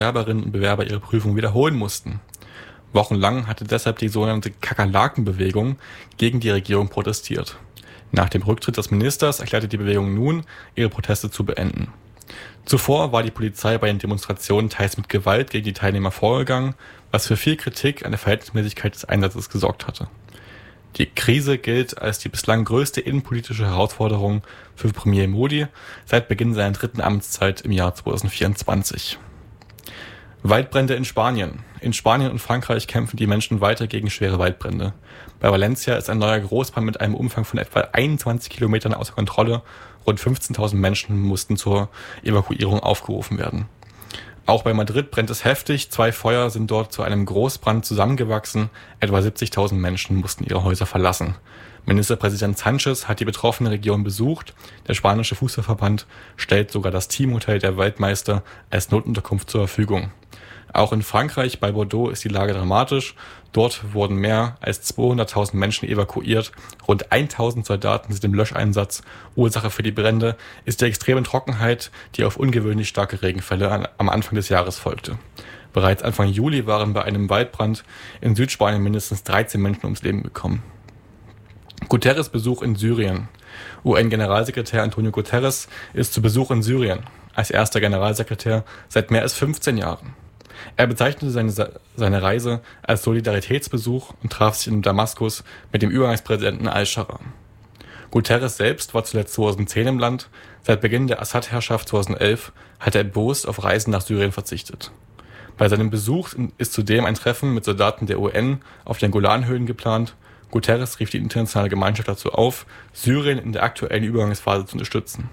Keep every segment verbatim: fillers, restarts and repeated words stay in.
Bewerberinnen und Bewerber ihre Prüfung wiederholen mussten. Wochenlang hatte deshalb die sogenannte Kakerlaken-Bewegung gegen die Regierung protestiert. Nach dem Rücktritt des Ministers erklärte die Bewegung nun, ihre Proteste zu beenden. Zuvor war die Polizei bei den Demonstrationen teils mit Gewalt gegen die Teilnehmer vorgegangen, was für viel Kritik an der Verhältnismäßigkeit des Einsatzes gesorgt hatte. Die Krise gilt als die bislang größte innenpolitische Herausforderung für Premier Modi seit Beginn seiner dritten Amtszeit im Jahr zweitausendvierundzwanzig. Waldbrände in Spanien. In Spanien und Frankreich kämpfen die Menschen weiter gegen schwere Waldbrände. Bei Valencia ist ein neuer Großbrand mit einem Umfang von etwa einundzwanzig Kilometern außer Kontrolle. Rund fünfzehntausend Menschen mussten zur Evakuierung aufgerufen werden. Auch bei Madrid brennt es heftig. Zwei Feuer sind dort zu einem Großbrand zusammengewachsen. Etwa siebzigtausend Menschen mussten ihre Häuser verlassen. Ministerpräsident Sánchez hat die betroffene Region besucht. Der spanische Fußballverband stellt sogar das Teamhotel der Waldmeister als Notunterkunft zur Verfügung. Auch in Frankreich, bei Bordeaux, ist die Lage dramatisch. Dort wurden mehr als zweihunderttausend Menschen evakuiert. Rund tausend Soldaten sind im Löscheinsatz. Ursache für die Brände ist die extreme Trockenheit, die auf ungewöhnlich starke Regenfälle am Anfang des Jahres folgte. Bereits Anfang Juli waren bei einem Waldbrand in Südspanien mindestens dreizehn Menschen ums Leben gekommen. Guterres Besuch in Syrien. U N-Generalsekretär Antonio Guterres ist zu Besuch in Syrien, als erster Generalsekretär seit mehr als fünfzehn Jahren. Er bezeichnete seine, seine Reise als Solidaritätsbesuch und traf sich in Damaskus mit dem Übergangspräsidenten al-Shara. Guterres selbst war zuletzt zweitausendzehn im Land. Seit Beginn der Assad-Herrschaft zweitausendelf hatte er bewusst auf Reisen nach Syrien verzichtet. Bei seinem Besuch ist zudem ein Treffen mit Soldaten der U N auf den Golanhöhen geplant. Guterres rief die internationale Gemeinschaft dazu auf, Syrien in der aktuellen Übergangsphase zu unterstützen.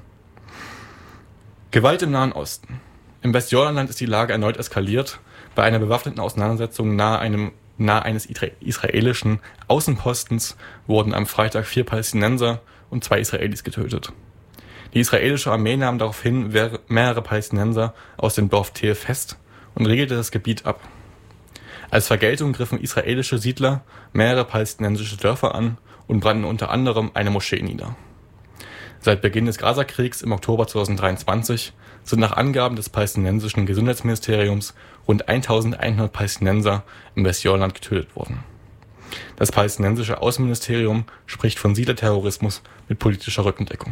Gewalt im Nahen Osten. Im Westjordanland ist die Lage erneut eskaliert. Bei einer bewaffneten Auseinandersetzung nahe, einem, nahe eines israelischen Außenpostens wurden am Freitag vier Palästinenser und zwei Israelis getötet. Die israelische Armee nahm daraufhin mehrere Palästinenser aus dem Dorf Tel fest und regelte das Gebiet ab. Als Vergeltung griffen israelische Siedler mehrere palästinensische Dörfer an und brannten unter anderem eine Moschee nieder. Seit Beginn des Gaza-Kriegs im Oktober zweitausenddreiundzwanzig sind nach Angaben des palästinensischen Gesundheitsministeriums rund eintausendeinhundert Palästinenser im Westjordanland getötet worden. Das palästinensische Außenministerium spricht von Siedlerterrorismus mit politischer Rückendeckung.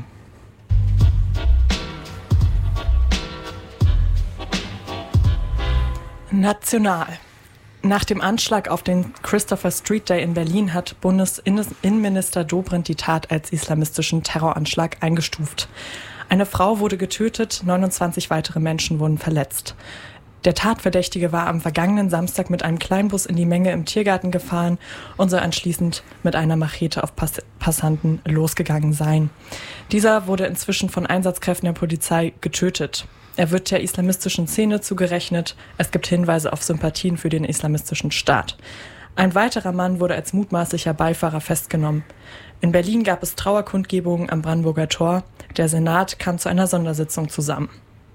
National. Nach dem Anschlag auf den Christopher Street Day in Berlin hat Bundesinnenminister Dobrindt die Tat als islamistischen Terroranschlag eingestuft. Eine Frau wurde getötet, neunundzwanzig weitere Menschen wurden verletzt. Der Tatverdächtige war am vergangenen Samstag mit einem Kleinbus in die Menge im Tiergarten gefahren und soll anschließend mit einer Machete auf Pass- Passanten losgegangen sein. Dieser wurde inzwischen von Einsatzkräften der Polizei getötet. Er wird der islamistischen Szene zugerechnet. Es gibt Hinweise auf Sympathien für den islamistischen Staat. Ein weiterer Mann wurde als mutmaßlicher Beifahrer festgenommen. In Berlin gab es Trauerkundgebungen am Brandenburger Tor. Der Senat kam zu einer Sondersitzung zusammen.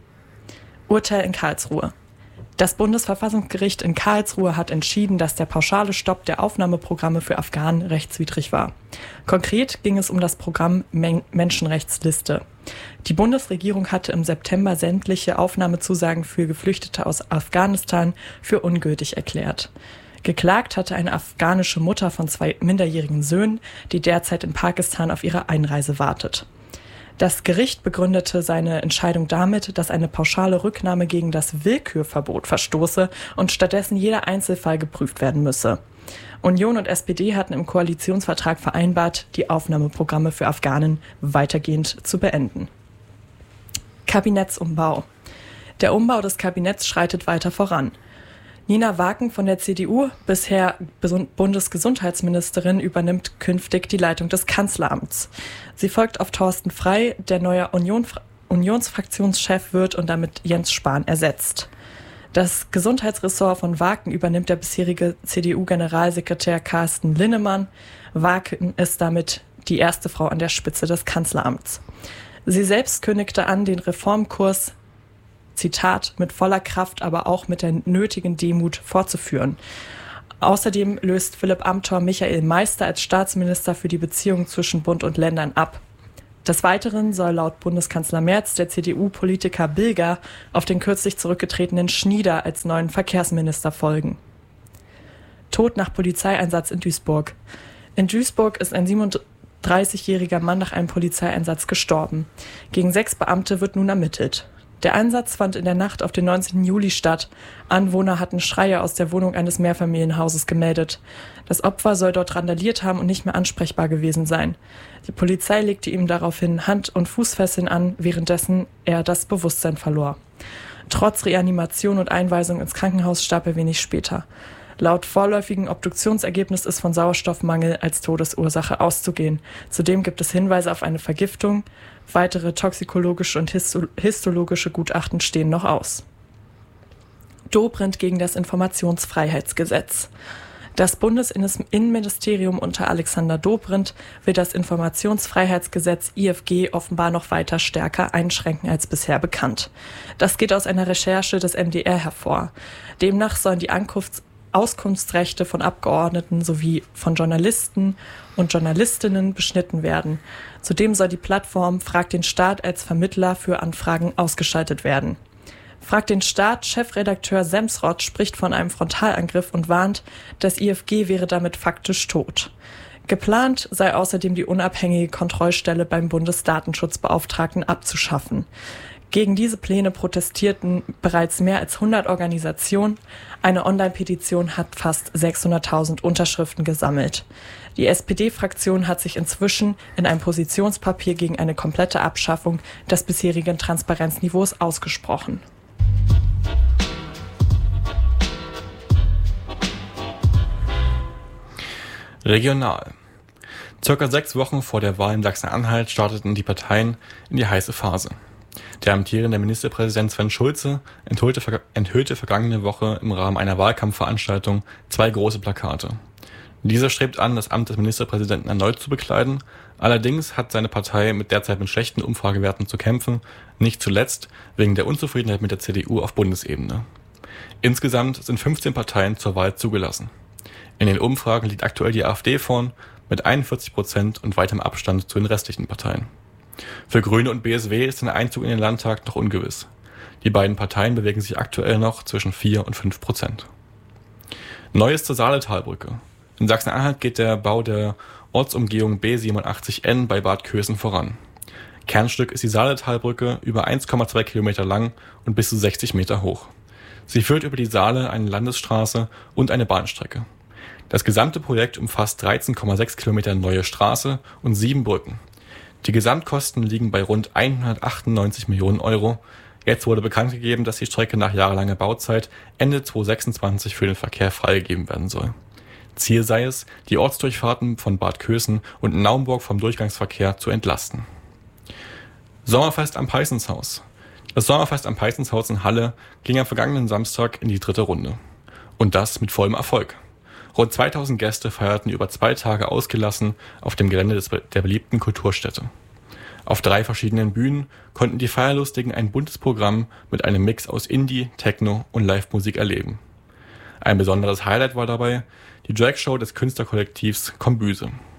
Urteil in Karlsruhe. Das Bundesverfassungsgericht in Karlsruhe hat entschieden, dass der pauschale Stopp der Aufnahmeprogramme für Afghanen rechtswidrig war. Konkret ging es um das Programm Men- Menschenrechtsliste. Die Bundesregierung hatte im September sämtliche Aufnahmezusagen für Geflüchtete aus Afghanistan für ungültig erklärt. Geklagt hatte eine afghanische Mutter von zwei minderjährigen Söhnen, die derzeit in Pakistan auf ihre Einreise wartet. Das Gericht begründete seine Entscheidung damit, dass eine pauschale Rücknahme gegen das Willkürverbot verstoße und stattdessen jeder Einzelfall geprüft werden müsse. Union und S P D hatten im Koalitionsvertrag vereinbart, die Aufnahmeprogramme für Afghanen weitergehend zu beenden. Kabinettsumbau. Der Umbau des Kabinetts schreitet weiter voran. Nina Waken von der C D U, bisher Bundesgesundheitsministerin, übernimmt künftig die Leitung des Kanzleramts. Sie folgt auf Thorsten Frey, der neuer Union, Unionsfraktionschef wird und damit Jens Spahn ersetzt. Das Gesundheitsressort von Waken übernimmt der bisherige C D U-Generalsekretär Carsten Linnemann. Waken ist damit die erste Frau an der Spitze des Kanzleramts. Sie selbst kündigte an, den Reformkurs, Zitat, mit voller Kraft, aber auch mit der nötigen Demut fortzuführen. Außerdem löst Philipp Amthor Michael Meister als Staatsminister für die Beziehungen zwischen Bund und Ländern ab. Des Weiteren soll laut Bundeskanzler Merz der C D U-Politiker Bilger auf den kürzlich zurückgetretenen Schnieder als neuen Verkehrsminister folgen. Tod nach Polizeieinsatz in Duisburg. In Duisburg ist ein siebenunddreißigjähriger Mann nach einem Polizeieinsatz gestorben. Gegen sechs Beamte wird nun ermittelt. Der Einsatz fand in der Nacht auf den neunzehnten Juli statt. Anwohner hatten Schreie aus der Wohnung eines Mehrfamilienhauses gemeldet. Das Opfer soll dort randaliert haben und nicht mehr ansprechbar gewesen sein. Die Polizei legte ihm daraufhin Hand- und Fußfesseln an, währenddessen er das Bewusstsein verlor. Trotz Reanimation und Einweisung ins Krankenhaus starb er wenig später. Laut vorläufigen Obduktionsergebnis ist von Sauerstoffmangel als Todesursache auszugehen. Zudem gibt es Hinweise auf eine Vergiftung. Weitere toxikologische und histo- histologische Gutachten stehen noch aus. Dobrindt gegen das Informationsfreiheitsgesetz. Das Bundesinnenministerium unter Alexander Dobrindt will das Informationsfreiheitsgesetz I F G offenbar noch weiter stärker einschränken als bisher bekannt. Das geht aus einer Recherche des M D R hervor. Demnach sollen die Ankunfts- Auskunftsrechte von Abgeordneten sowie von Journalisten und Journalistinnen beschnitten werden. Zudem soll die Plattform Frag den Staat als Vermittler für Anfragen ausgeschaltet werden. Frag den Staat, Chefredakteur Semsrott spricht von einem Frontalangriff und warnt, das I F G wäre damit faktisch tot. Geplant sei außerdem die unabhängige Kontrollstelle beim Bundesdatenschutzbeauftragten abzuschaffen. Gegen diese Pläne protestierten bereits mehr als hundert Organisationen. Eine Online-Petition hat fast sechshunderttausend Unterschriften gesammelt. Die S P D-Fraktion hat sich inzwischen in einem Positionspapier gegen eine komplette Abschaffung des bisherigen Transparenzniveaus ausgesprochen. Regional. Circa sechs Wochen vor der Wahl in Sachsen-Anhalt starteten die Parteien in die heiße Phase. Der amtierende Ministerpräsident Sven Schulze enthüllte, enthüllte vergangene Woche im Rahmen einer Wahlkampfveranstaltung zwei große Plakate. Dieser strebt an, das Amt des Ministerpräsidenten erneut zu bekleiden. Allerdings hat seine Partei mit derzeit mit schlechten Umfragewerten zu kämpfen, nicht zuletzt wegen der Unzufriedenheit mit der C D U auf Bundesebene. Insgesamt sind fünfzehn Parteien zur Wahl zugelassen. In den Umfragen liegt aktuell die AfD vorn mit einundvierzig Prozent und weitem Abstand zu den restlichen Parteien. Für Grüne und B S W ist ein Einzug in den Landtag noch ungewiss. Die beiden Parteien bewegen sich aktuell noch zwischen vier und fünf Prozent. Neues zur Saaletalbrücke. In Sachsen-Anhalt geht der Bau der Ortsumgehung B siebenundachtzig N bei Bad Kösen voran. Kernstück ist die Saaletalbrücke, über eins Komma zwei Kilometer lang und bis zu sechzig Meter hoch. Sie führt über die Saale, eine Landesstraße und eine Bahnstrecke. Das gesamte Projekt umfasst dreizehn Komma sechs Kilometer neue Straße und sieben Brücken. Die Gesamtkosten liegen bei rund hundertachtundneunzig Millionen Euro. Jetzt wurde bekannt gegeben, dass die Strecke nach jahrelanger Bauzeit Ende zweitausendsechsundzwanzig für den Verkehr freigegeben werden soll. Ziel sei es, die Ortsdurchfahrten von Bad Kösen und Naumburg vom Durchgangsverkehr zu entlasten. Sommerfest am Peißenshaus. Das Sommerfest am Peißenshaus in Halle ging am vergangenen Samstag in die dritte Runde. Und das mit vollem Erfolg. Rund zweitausend Gäste feierten über zwei Tage ausgelassen auf dem Gelände des, der beliebten Kulturstätte. Auf drei verschiedenen Bühnen konnten die Feierlustigen ein buntes Programm mit einem Mix aus Indie, Techno und Live-Musik erleben. Ein besonderes Highlight war dabei die Dragshow des Künstlerkollektivs Kombüse.